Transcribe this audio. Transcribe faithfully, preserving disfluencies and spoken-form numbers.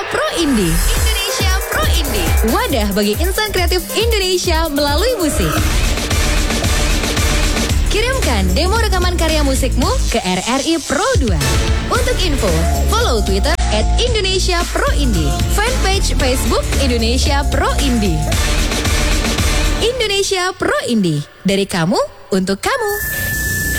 Pro Indie. Indonesia Pro Indie. Wadah bagi insan kreatif Indonesia melalui musik. Kirimkan demo rekaman karya musikmu ke R R I Pro dua. Untuk info, follow Twitter at Indonesia Pro Indie. Fanpage Facebook Indonesia Pro Indie. Indonesia Pro Indie. Dari kamu, untuk kamu.